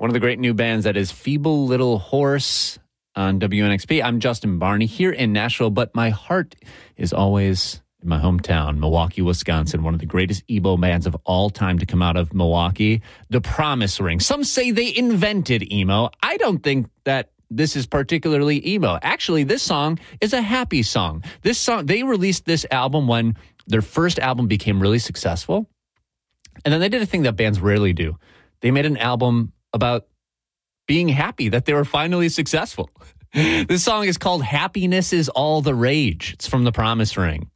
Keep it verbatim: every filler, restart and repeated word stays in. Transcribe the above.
one of the great new bands that is Feeble Little Horse on W N X P. I'm Justin Barney here in Nashville, but my heart is always in my hometown, Milwaukee, Wisconsin, one of the greatest emo bands of all time to come out of Milwaukee, The Promise Ring. Some say they invented emo. I don't think that this is particularly emo. Actually, this song is a happy song. This song, they released this album when their first album became really successful. And then they did a thing that bands rarely do. They made an album about being happy that they were finally successful. This song is called Happiness is All the Rage. It's from The Promise Ring.